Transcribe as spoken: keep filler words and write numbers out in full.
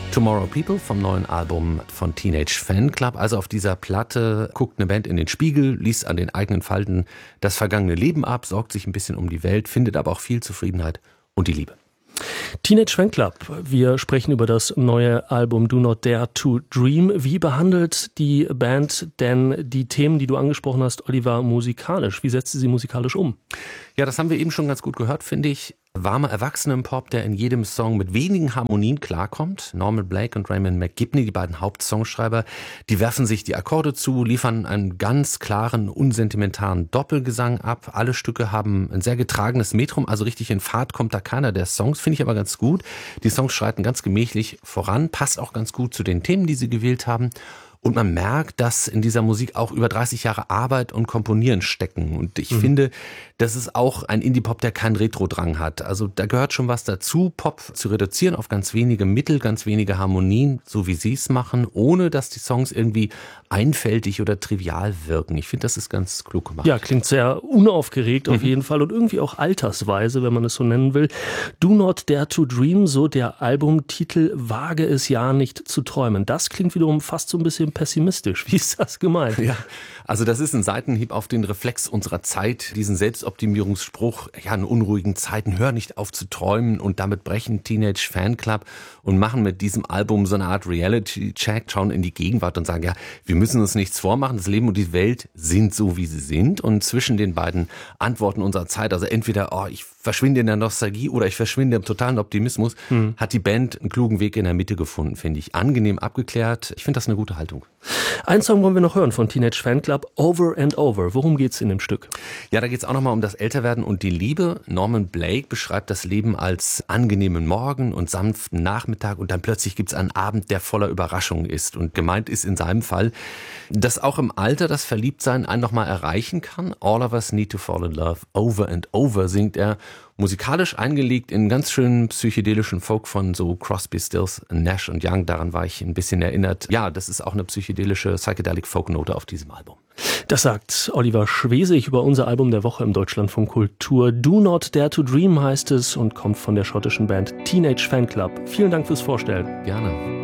Tomorrow People vom neuen Album von Teenage Fanclub. Also auf dieser Platte guckt eine Band in den Spiegel, liest an den eigenen Falten das vergangene Leben ab, sorgt sich ein bisschen um die Welt, findet aber auch viel Zufriedenheit und die Liebe. Teenage Fanclub, wir sprechen über das neue Album Do Not Dare to Dream. Wie behandelt die Band denn die Themen, die du angesprochen hast, Oliver, musikalisch? Wie setzt sie sie musikalisch um? Ja, das haben wir eben schon ganz gut gehört, finde ich. Warmer Erwachsenen-Pop, der in jedem Song mit wenigen Harmonien klarkommt. Norman Blake und Raymond McGibney, die beiden Hauptsongschreiber, die werfen sich die Akkorde zu, liefern einen ganz klaren, unsentimentalen Doppelgesang ab. Alle Stücke haben ein sehr getragenes Metrum, also richtig in Fahrt kommt da keiner der Songs, finde ich aber ganz gut. Die Songs schreiten ganz gemächlich voran, passt auch ganz gut zu den Themen, die sie gewählt haben. Und man merkt, dass in dieser Musik auch über dreißig Jahre Arbeit und Komponieren stecken. Und ich mhm. finde, das ist auch ein Indie-Pop, der keinen Retro-Drang hat. Also da gehört schon was dazu, Pop zu reduzieren auf ganz wenige Mittel, ganz wenige Harmonien, so wie sie es machen, ohne dass die Songs irgendwie einfältig oder trivial wirken. Ich finde, das ist ganz klug gemacht. Ja, klingt sehr unaufgeregt auf mhm. jeden Fall und irgendwie auch altersweise, wenn man es so nennen will. Do Not Dare to Dream, so der Albumtitel, wage es ja nicht zu träumen. Das klingt wiederum fast so ein bisschen pessimistisch. Wie ist das gemeint? Ja, also das ist ein Seitenhieb auf den Reflex unserer Zeit, diesen Selbstoptimierungsspruch, ja, in unruhigen Zeiten, hör nicht auf zu träumen, und damit brechen Teenage Fanclub und machen mit diesem Album so eine Art Reality-Check, schauen in die Gegenwart und sagen, ja, wir müssen uns nichts vormachen, das Leben und die Welt sind so, wie sie sind, und zwischen den beiden Antworten unserer Zeit, also entweder, oh, ich verschwinde in der Nostalgie oder ich verschwinde im totalen Optimismus, hm. hat die Band einen klugen Weg in der Mitte gefunden, finde ich. Angenehm abgeklärt. Ich finde das eine gute Haltung. Ein Song wollen wir noch hören von Teenage Fanclub, Over and Over. Worum geht's in dem Stück? Ja, da geht's auch nochmal um das Älterwerden und die Liebe. Norman Blake beschreibt das Leben als angenehmen Morgen und sanften Nachmittag, und dann plötzlich gibt's einen Abend, der voller Überraschungen ist. Und gemeint ist in seinem Fall, dass auch im Alter das Verliebtsein einen nochmal erreichen kann. All of us need to fall in love, over and over, singt er. Musikalisch eingelegt in ganz schönen psychedelischen Folk von so Crosby, Stills, Nash und Young. Daran war ich ein bisschen erinnert. Ja, das ist auch eine psychedelische Psychedelic Folk-Note auf diesem Album. Das sagt Oliver Schwesig über unser Album der Woche im Deutschlandfunk Kultur. Do Not Dare to Dream heißt es und kommt von der schottischen Band Teenage Fanclub. Vielen Dank fürs Vorstellen. Gerne.